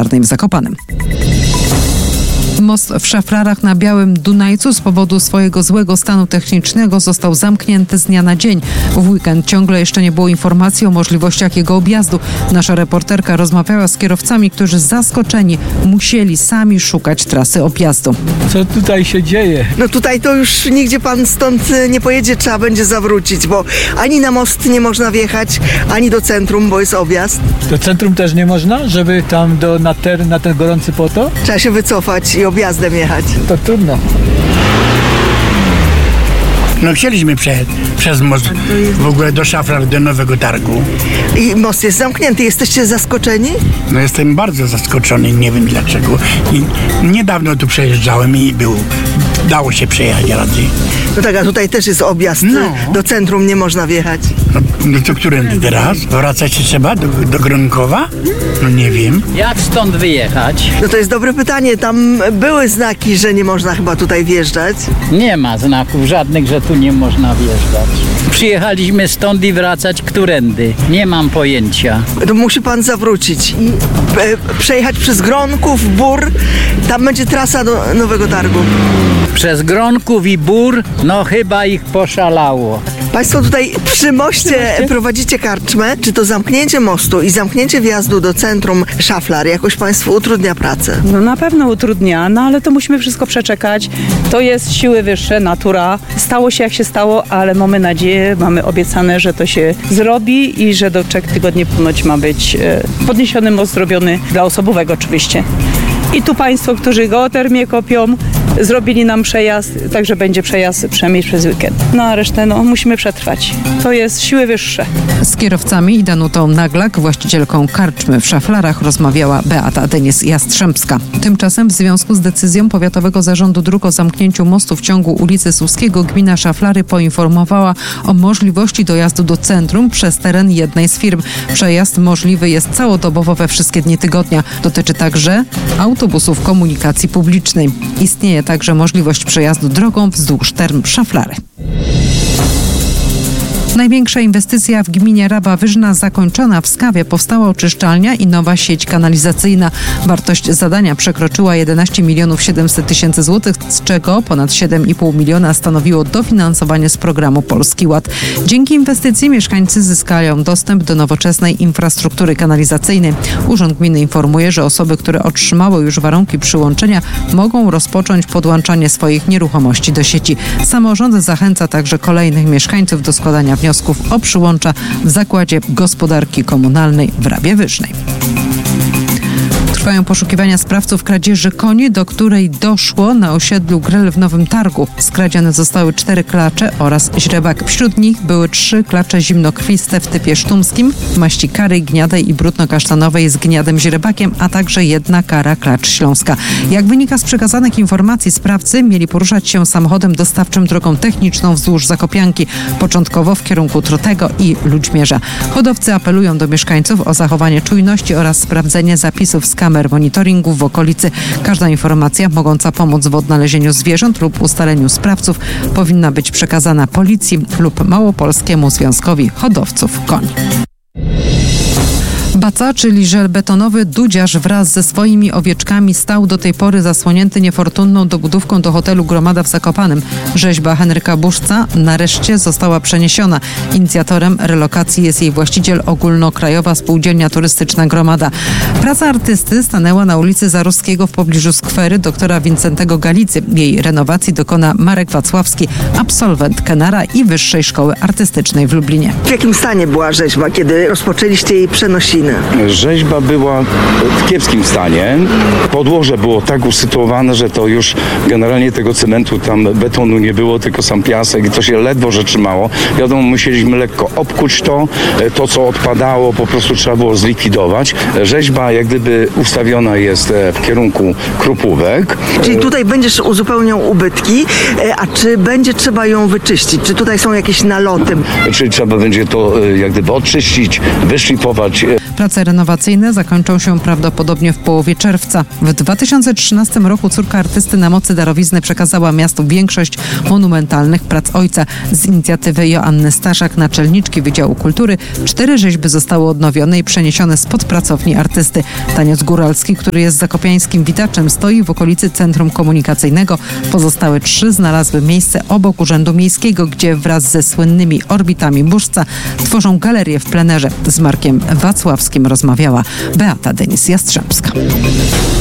Szaflarnej w Zakopanem. Most w Szaflarach na Białym Dunajcu z powodu swojego złego stanu technicznego został zamknięty z dnia na dzień. W weekend ciągle jeszcze nie było informacji o możliwościach jego objazdu. Nasza reporterka rozmawiała z kierowcami, którzy zaskoczeni musieli sami szukać trasy objazdu. Co tutaj się dzieje? No tutaj to już nigdzie pan stąd nie pojedzie, trzeba będzie zawrócić, bo ani na most nie można wjechać, ani do centrum, bo jest objazd. Do centrum też nie można, żeby tam na ten gorący potok? Trzeba się wycofać i objazdem jechać. To trudno. No chcieliśmy przejechać przez most w ogóle do Szaflar, do Nowego Targu. I most jest zamknięty. Jesteście zaskoczeni? No jestem bardzo zaskoczony, nie wiem dlaczego. I niedawno tu przejeżdżałem i dało się przejechać raczej. No tak, a tutaj też jest objazd. No. Do centrum nie można wjechać. No to którym teraz? Wracać się trzeba do Gronkowa? No nie wiem. Jak stąd wyjechać? No to jest dobre pytanie. Tam były znaki, że nie można chyba tutaj wjeżdżać. Nie ma znaków żadnych, że tu nie można wjeżdżać. Przyjechaliśmy stąd i wracać którędy. Nie mam pojęcia. To musi pan zawrócić i przejechać przez Gronków, Bór. Tam będzie trasa do Nowego Targu. Przez Gronków i Bór, no chyba ich poszalało. Państwo tutaj przy moście prowadzicie karczmę. Czy to zamknięcie mostu i zamknięcie wjazdu do centrum Szaflar jakoś państwu utrudnia pracę? No na pewno utrudnia, no ale to musimy wszystko przeczekać. To jest siły wyższe, natura. Stało się jak się stało, ale mamy nadzieję, mamy obiecane, że to się zrobi i że do 3 tygodni ponoć ma być podniesiony most zrobiony dla osobowego oczywiście. I tu państwo, którzy geotermię kopią, zrobili nam przejazd, także będzie przejazd przynajmniej przez weekend. No a resztę musimy przetrwać. To jest siły wyższe. Z kierowcami i Danutą Naglak, właścicielką karczmy w Szaflarach, rozmawiała Beata Denis-Jastrzębska. Tymczasem w związku z decyzją Powiatowego Zarządu Dróg o zamknięciu mostu w ciągu ulicy Suskiego gmina Szaflary poinformowała o możliwości dojazdu do centrum przez teren jednej z firm. Przejazd możliwy jest całodobowo we wszystkie dni tygodnia. Dotyczy także autobusów komunikacji publicznej. Istnieje także możliwość przejazdu drogą wzdłuż term Szaflary. Największa inwestycja w gminie Rawa Wyżna zakończona. W Skawie powstała oczyszczalnia i nowa sieć kanalizacyjna. Wartość zadania przekroczyła 11 700 000 złotych, z czego ponad 7,5 miliona stanowiło dofinansowanie z programu Polski Ład. Dzięki inwestycji mieszkańcy zyskają dostęp do nowoczesnej infrastruktury kanalizacyjnej. Urząd Gminy informuje, że osoby, które otrzymały już warunki przyłączenia, mogą rozpocząć podłączanie swoich nieruchomości do sieci. Samorząd zachęca także kolejnych mieszkańców do składania wniosków o przyłącza w Zakładzie Gospodarki Komunalnej w Rawie Wyżnej. Trwają poszukiwania sprawców kradzieży koni, do której doszło na osiedlu Grel w Nowym Targu. Skradzione zostały 4 klacze oraz źrebak. Wśród nich były 3 klacze zimnokrwiste w typie sztumskim, w maści karej, gniadej i brudno-kasztanowej z gniadem źrebakiem, a także 1 kara klacz śląska. Jak wynika z przekazanych informacji, sprawcy mieli poruszać się samochodem dostawczym drogą techniczną wzdłuż Zakopianki, początkowo w kierunku Trotego i Ludźmierza. Hodowcy apelują do mieszkańców o zachowanie czujności oraz sprawdzenie zapisów z kamer monitoringu w okolicy. Każda informacja mogąca pomóc w odnalezieniu zwierząt lub ustaleniu sprawców powinna być przekazana policji lub Małopolskiemu Związkowi Hodowców Koni. Baca, czyli żelbetonowy dudziarz wraz ze swoimi owieczkami stał do tej pory zasłonięty niefortunną dobudówką do hotelu Gromada w Zakopanem. Rzeźba Henryka Buszca nareszcie została przeniesiona. Inicjatorem relokacji jest jej właściciel, Ogólnokrajowa Spółdzielnia Turystyczna Gromada. Praca artysty stanęła na ulicy Zaruskiego w pobliżu skwery doktora Wincentego Galicy. Jej renowacji dokona Marek Wacławski, absolwent Kenara i Wyższej Szkoły Artystycznej w Lublinie. W jakim stanie była rzeźba, kiedy rozpoczęliście jej przenosiny? Rzeźba była w kiepskim stanie. Podłoże było tak usytuowane, że to już generalnie tego cementu, tam betonu nie było, tylko sam piasek i to się ledwo że trzymało. Wiadomo, musieliśmy lekko obkuć to co odpadało, po prostu trzeba było zlikwidować. Rzeźba jak gdyby ustawiona jest w kierunku Krupówek. Czyli tutaj będziesz uzupełniał ubytki, a czy będzie trzeba ją wyczyścić? Czy tutaj są jakieś naloty? Czyli trzeba będzie to jak gdyby oczyścić, wyszlifować. Prace renowacyjne zakończą się prawdopodobnie w połowie czerwca. W 2013 roku córka artysty na mocy darowizny przekazała miastu większość monumentalnych prac ojca. Z inicjatywy Joanny Staszak, naczelniczki Wydziału Kultury, 4 rzeźby zostały odnowione i przeniesione spod pracowni artysty. Taniec góralski, który jest zakopiańskim witaczem, stoi w okolicy Centrum Komunikacyjnego. Pozostałe 3 znalazły miejsce obok Urzędu Miejskiego, gdzie wraz ze słynnymi orbitami Buszca tworzą galerię w plenerze. Z Markiem Wacławskim rozmawiała Beata Denis-Jastrzębska.